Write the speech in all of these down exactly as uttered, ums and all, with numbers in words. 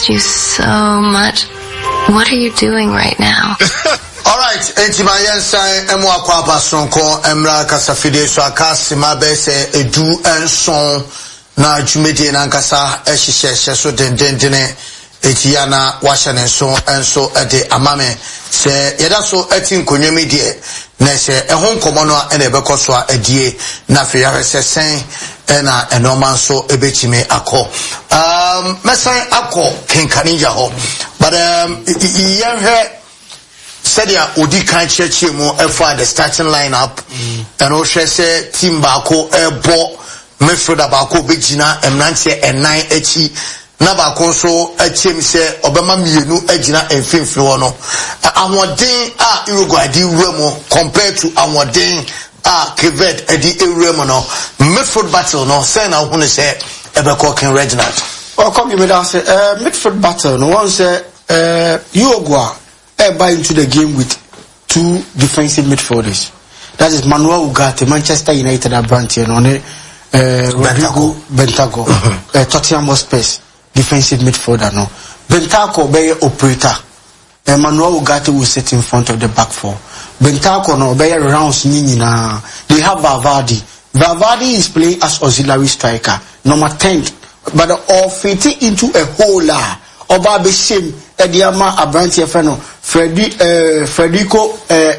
missed you so much. What are you doing right now? All right, enti ma yensan emu akwa pasonko emra kasafide so akasima be se edu enson na jumedi na nkasa ehihye so dendendene eti ya na wahye ne so enso ede amame se yeda so eti nkonwemi de na se ehon komo no ene ebekoso a edie na fe ya sesen ena enoma so ebechime akọ um mesan akọ kenkanija ho but um yenhwe said ya odi kan cheche mu efa the starting lineup mm. and o hwese team baako ebo midfielder baako begina emnantie enan echi na baako so echem se obema mienu agina emfimfiri wo no ahoden a Uruguay di wremo compared to ahoden a Kevet edi ewremo no midfield battle no say na hu ne se ebeko Ken Reginald o come you with us uh, midfield battle no one say uh, Uruguay buy into the game with two defensive midfielders. That is Manuel Ugarte, Manchester United branch, and on it, uh, Rodrigo Bentago, uh, Tottenham Hotspur, defensive midfielder. No, Bentago be operator. Uh, Manuel Ugarte will sit in front of the back four. Bentago no be rounds nina. They have Valverde. Valverde is playing as auxiliary striker, number ten, but all fitting into a hole. Oba be shame Ediama Abranti Feno Freddy uh, Federico uh,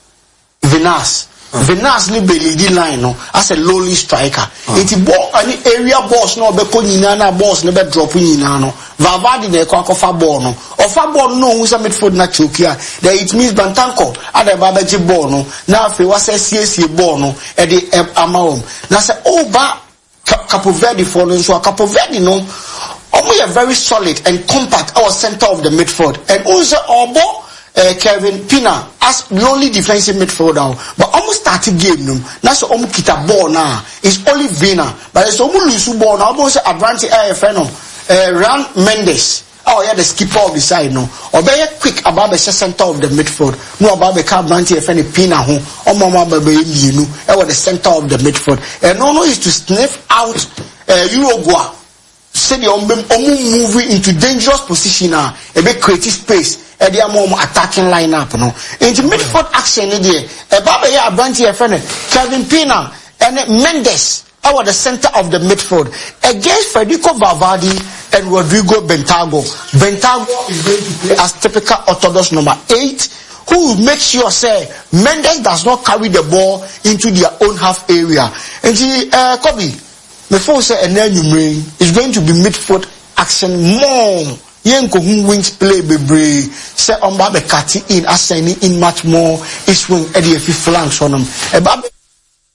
Vinas uh. Vinas ni be lead line no as a lowly striker. Uh. It ball any area boss no be ko nyina na boss no be drop nyina no Valverde na ko akofa ball no ofa ball no hu sa midfield na chokia there it means Bantanko ada ba beji ball no na afi wa se siesie ball no e de amawom na se oba Capo Verde for no so Capo Verde no we are very solid and compact our center of the midfield and also Obo uh, Kevin Pina as lonely defensive midfielder but almost started game no that's almost kita ball now it's only Vina but it's almost lose ball now almost advantage A F N uh, Ran Mendes oh yeah the skipper of the side no or be quick about the center of the midfield no about the car branch F N Pina ho or mama baby you know the center of the midfield and no no is to sniff out uh, Uruguay. Say the omu moving into dangerous position now, a bit creative space, a dia more attacking lineup no. Into midfield action there, a baba ya branch F N Kevin Pina and Mendes are the center of the midfield against Federico Valverde and Rodrigo Bentago. Bentago is going to play as typical orthodox number eight, who will make sure say Mendes does not carry the ball into their own half area. And she uh Kobe. Before say and then you mean it's going to be midfield action more. Yenko who wings play bebre say on Babe Kati in assigning in much more is swing Eddie flanks on them.